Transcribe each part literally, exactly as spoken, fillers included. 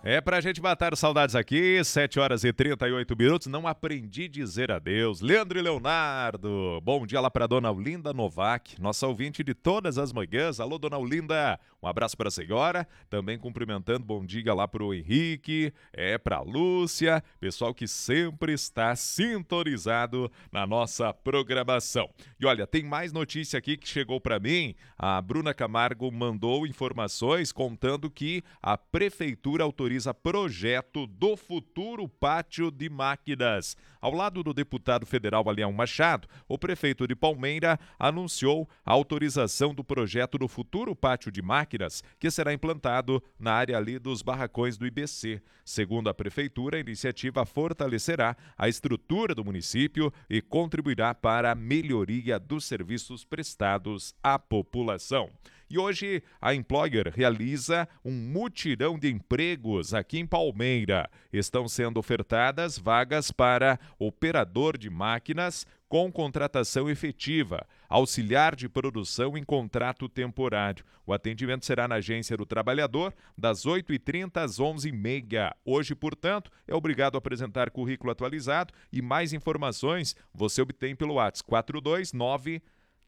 É pra gente matar saudades aqui, sete horas e trinta e oito minutos, não aprendi a dizer adeus. Leandro e Leonardo, bom dia lá pra dona Olinda Novak, nossa ouvinte de todas as manhãs. Alô, dona Olinda, um abraço pra senhora, também cumprimentando, bom dia lá pro Henrique, é pra Lúcia, pessoal que sempre está sintonizado na nossa programação. E olha, tem mais notícia aqui que chegou pra mim, a Bruna Camargo mandou informações contando que a prefeitura autoriza projeto do futuro pátio de máquinas. Ao lado do deputado federal Alião Machado, o prefeito de Palmeira anunciou a autorização do projeto do futuro pátio de máquinas, que será implantado na área ali dos barracões do I B C. Segundo a prefeitura, a iniciativa fortalecerá a estrutura do município e contribuirá para a melhoria dos serviços prestados à população. E hoje a Employer realiza um mutirão de empregos aqui em Palmeira. Estão sendo ofertadas vagas para operador de máquinas com contratação efetiva, auxiliar de produção em contrato temporário. O atendimento será na Agência do Trabalhador, das oito e trinta às onze e meia. Hoje, portanto, é obrigado a apresentar currículo atualizado e mais informações você obtém pelo WhatsApp quatro dois nove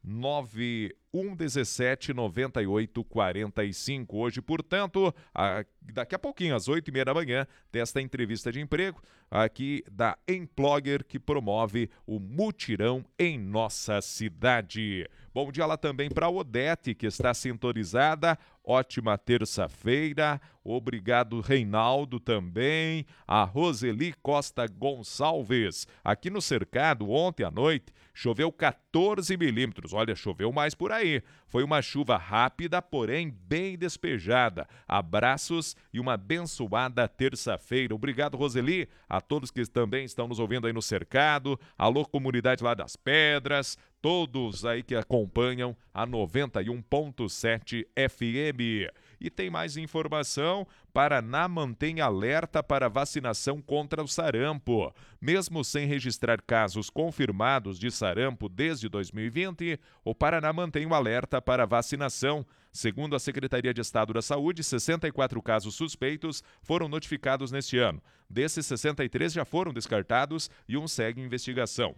nove um um sete nove oito quatro cinco. Hoje, portanto, a, daqui a pouquinho, às oito e meia da manhã, desta entrevista de emprego aqui da Employer, que promove o mutirão em nossa cidade. Bom dia lá também para a Odete, que está sintonizada. Ótima terça-feira. Obrigado, Reinaldo, também. A Roseli Costa Gonçalves. Aqui no Cercado, ontem à noite, choveu quatorze milímetros. Olha, choveu mais por aí. Foi uma chuva rápida, porém bem despejada. Abraços e uma abençoada terça-feira. Obrigado, Roseli, a todos que também estão nos ouvindo aí no Cercado. Alô, comunidade lá das Pedras. Todos aí que acompanham a noventa e um ponto sete F M. E tem mais informação, Paraná mantém alerta para vacinação contra o sarampo. Mesmo sem registrar casos confirmados de sarampo desde dois mil e vinte, o Paraná mantém o alerta para vacinação. Segundo a Secretaria de Estado da Saúde, sessenta e quatro casos suspeitos foram notificados neste ano. Desses, sessenta e três já foram descartados e um segue em investigação.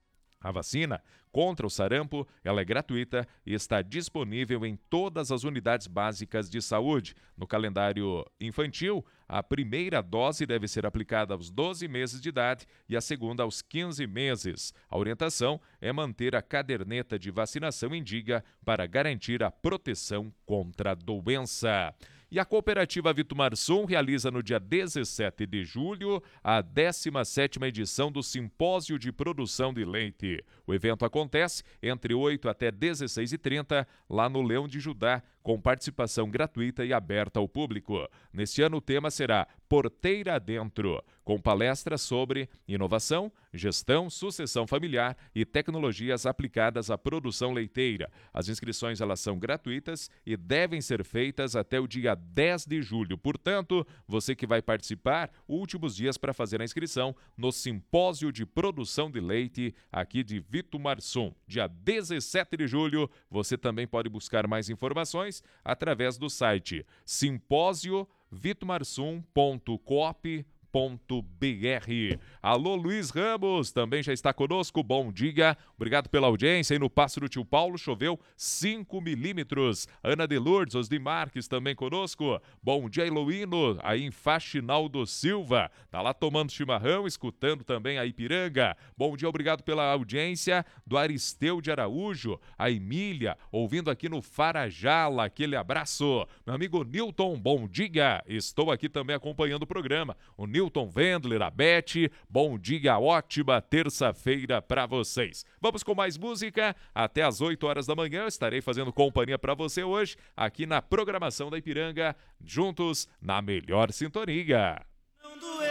A vacina contra o sarampo, ela é gratuita e está disponível em todas as unidades básicas de saúde. No calendário infantil, a primeira dose deve ser aplicada aos doze meses de idade e a segunda aos quinze meses. A orientação é manter a caderneta de vacinação em dia para garantir a proteção contra a doença. E a Cooperativa Vitumarsum realiza no dia dezessete de julho a décima sétima edição do Simpósio de Produção de Leite. O evento acontece entre oito até dezesseis e trinta lá no Leão de Judá, com participação gratuita e aberta ao público. Neste ano o tema será Porteira Adentro, com palestras sobre inovação, gestão, sucessão familiar e tecnologias aplicadas à produção leiteira. As inscrições elas são gratuitas e devem ser feitas até o dia dez de julho. Portanto, você que vai participar, últimos dias para fazer a inscrição no Simpósio de Produção de Leite aqui de Vitumarsum. Dia dezessete de julho, você também pode buscar mais informações através do site simpósio vitumarsum ponto coop ponto br. Alô, Luiz Ramos, também já está conosco, bom dia, obrigado pela audiência. E no Passo do Tio Paulo choveu cinco milímetros. Ana de Lourdes, Osdi Marques também conosco, bom dia, Eloíno, aí em Faxinaldo Silva, tá lá tomando chimarrão, escutando também a Ipiranga. Bom dia, obrigado pela audiência do Aristeu de Araújo, a Emília, ouvindo aqui no Farajala, aquele abraço. Meu amigo Nilton, bom dia, estou aqui também acompanhando o programa. O Newton Wendler, a Beth, bom dia, ótima terça-feira para vocês. Vamos com mais música, até às oito horas da manhã, eu estarei fazendo companhia para você hoje, aqui na programação da Ipiranga, juntos na melhor sintonia.